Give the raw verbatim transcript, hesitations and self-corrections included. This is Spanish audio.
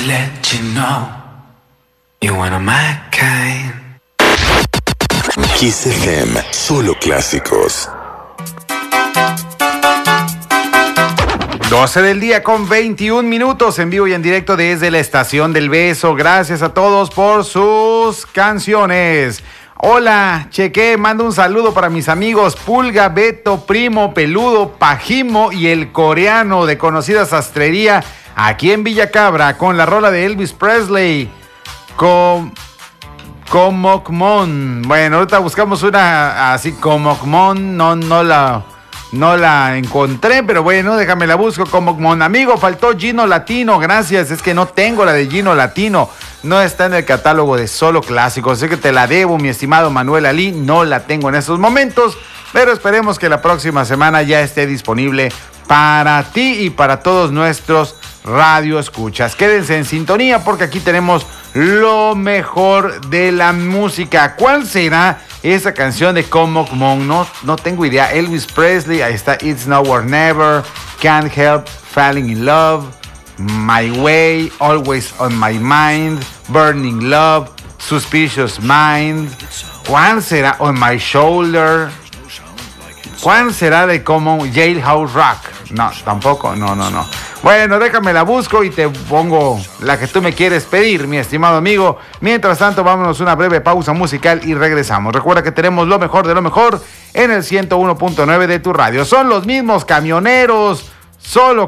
to let you know you're one of my kind. Kiss F M, solo clásicos. doce del día con veintiún minutos en vivo y en directo desde la Estación del Beso. Gracias a todos por sus canciones. Hola, cheque, mando un saludo para mis amigos Pulga, Beto, Primo, Peludo, Pajimo y el coreano de conocida sastrería aquí en Villa Cabra con la rola de Elvis Presley. Con... Comocmon. Bueno, ahorita buscamos una así, Comocmon, no, no la... No la encontré, pero bueno, déjame la busco como mon amigo. Faltó Gino Latino, gracias. Es que no tengo la de Gino Latino. No está en el catálogo de Solo Clásicos. Sé que te la debo, mi estimado Manuel Ali. No la tengo en estos momentos, pero esperemos que la próxima semana ya esté disponible para ti y para todos nuestros radioescuchas. Quédense en sintonía porque aquí tenemos lo mejor de la música. ¿Cuál será esa canción de Comocmon? No, no tengo idea. Elvis Presley, ahí está It's Now or Never, Can't Help Falling in Love, My Way, Always on My Mind, Burning Love, Suspicious Mind. ¿Cuál será? On My Shoulder. ¿Cuál será de como Jailhouse Rock? No, tampoco, no, no, no. Bueno, déjame la busco y te pongo la que tú me quieres pedir, mi estimado amigo. Mientras tanto, vámonos a una breve pausa musical y regresamos. Recuerda que tenemos lo mejor de lo mejor en el ciento uno punto nueve de tu radio. Son los mismos camioneros, solo